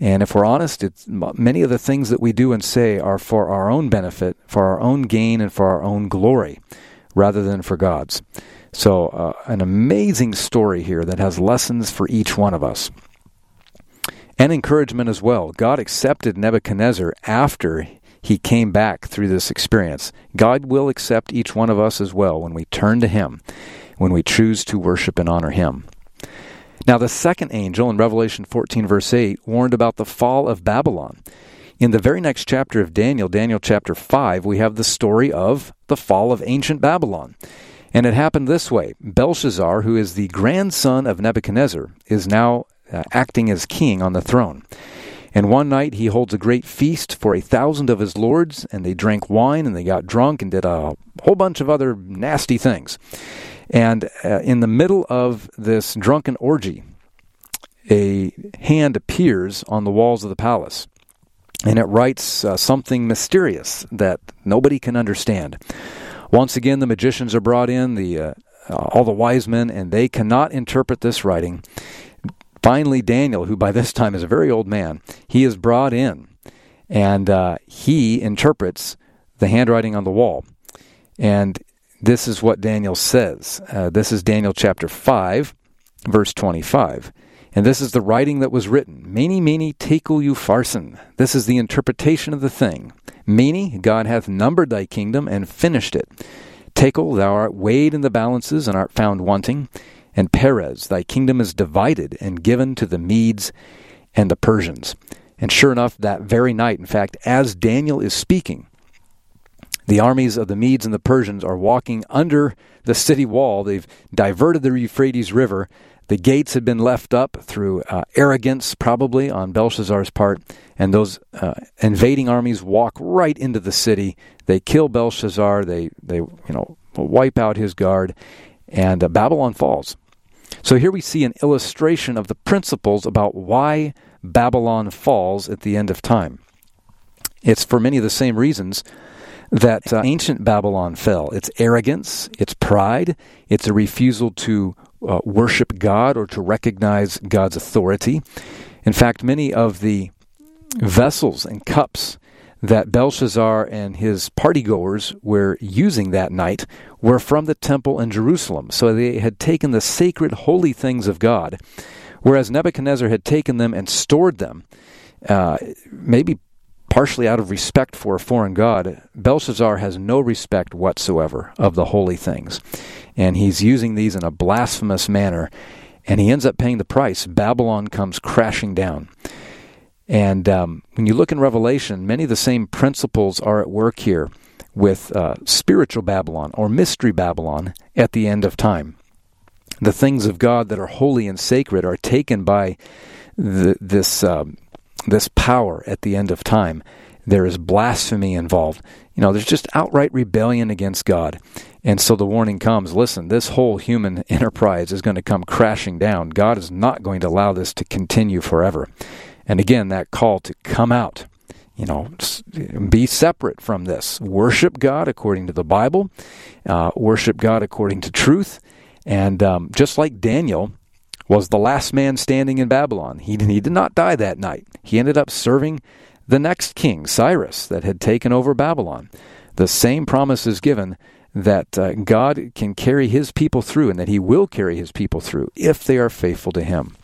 And if we're honest, many of the things that we do and say are for our own benefit, for our own gain, and for our own glory, rather than for God's. So an amazing story here that has lessons for each one of us. And encouragement as well. God accepted Nebuchadnezzar after he came back through this experience. God will accept each one of us as well when we turn to Him, when we choose to worship and honor Him. Now the second angel in Revelation 14 verse 8 warned about the fall of Babylon. In the very next chapter of Daniel, Daniel chapter 5, we have the story of the fall of ancient Babylon. And it happened this way. Belshazzar, who is the grandson of Nebuchadnezzar, is now acting as king on the throne. And one night he holds a great feast for 1,000 of his lords, and they drank wine, and they got drunk, and did a whole bunch of other nasty things. And in the middle of this drunken orgy, a hand appears on the walls of the palace, and it writes something mysterious that nobody can understand. Once again, the magicians are brought in, all the wise men, and they cannot interpret this writing. Finally, Daniel, who by this time is a very old man, he is brought in, and he interprets the handwriting on the wall. And this is what Daniel says. This is Daniel chapter 5, verse 25. And this is the writing that was written. Mene, mene, tekel upharsin. This is the interpretation of the thing. Mene, God hath numbered thy kingdom and finished it. Tekel, thou art weighed in the balances and art found wanting. And Perez, thy kingdom is divided and given to the Medes and the Persians. And sure enough, that very night, in fact, as Daniel is speaking, the armies of the Medes and the Persians are walking under the city wall. They've diverted the Euphrates River. The gates had been left up through arrogance, probably, on Belshazzar's part. And those invading armies walk right into the city. They kill Belshazzar. They wipe out his guard. And Babylon falls. So here we see an illustration of the principles about why Babylon falls at the end of time. It's for many of the same reasons that ancient Babylon fell. It's arrogance, it's pride, it's a refusal to worship God or to recognize God's authority. In fact, many of the vessels and cups that Belshazzar and his partygoers were using that night were from the temple in Jerusalem. So they had taken the sacred, holy things of God, whereas Nebuchadnezzar had taken them and stored them, maybe partially out of respect for a foreign god. Belshazzar has no respect whatsoever of the holy things, and he's using these in a blasphemous manner, and he ends up paying the price. Babylon comes crashing down. And when you look in Revelation, many of the same principles are at work here with spiritual Babylon or mystery Babylon at the end of time. The things of God that are holy and sacred are taken by this power at the end of time. There is blasphemy involved. There's just outright rebellion against God. And so the warning comes, listen, this whole human enterprise is going to come crashing down. God is not going to allow this to continue forever. And again, that call to come out, be separate from this. Worship God according to the Bible. Worship God according to truth. And just like Daniel was the last man standing in Babylon, he did not die that night. He ended up serving the next king, Cyrus, that had taken over Babylon. The same promise is given that God can carry his people through, and that he will carry his people through if they are faithful to him.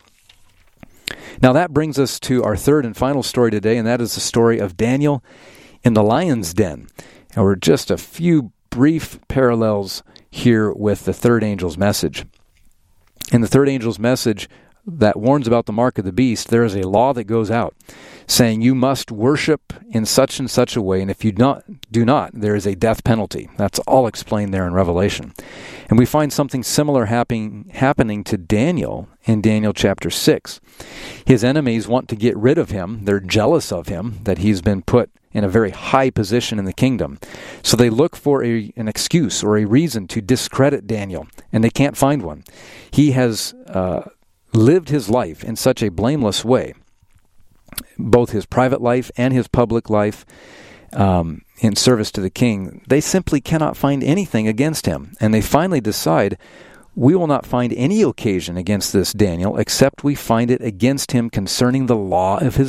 Now that brings us to our third and final story today, and that is the story of Daniel in the lion's den. And we're just a few brief parallels here with the third angel's message. In the third angel's message that warns about the mark of the beast, there is a law that goes out saying you must worship in such and such a way, and if you do not, there is a death penalty. That's all explained there in Revelation. And we find something similar happening to Daniel in Daniel chapter 6. His enemies want to get rid of him. They're jealous of him, that he's been put in a very high position in the kingdom. So they look for an excuse or a reason to discredit Daniel, and they can't find one. He has lived his life in such a blameless way, both his private life and his public life, in service to the king. They simply cannot find anything against him. And they finally decide, we will not find any occasion against this Daniel, except we find it against him concerning the law of his